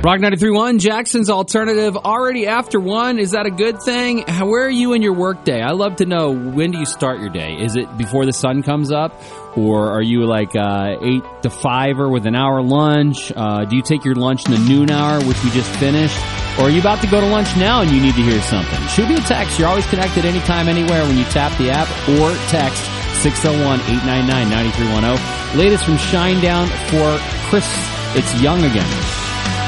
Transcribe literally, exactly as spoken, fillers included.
Rock ninety-three point one, Jackson's Alternative, already after one. Is that a good thing? How, where are you in your work day? I love to know, when do you start your day? Is it before the sun comes up? Or are you like uh, eight to five-er with an hour lunch? Uh, do you take your lunch in the noon hour, which we just finished? Or are you about to go to lunch now and you need to hear something? Shoot me a text. You're always connected anytime, anywhere when you tap the app, or text six oh one, eight nine nine, nine three one oh. Latest from Shinedown for Chris. It's Young Again.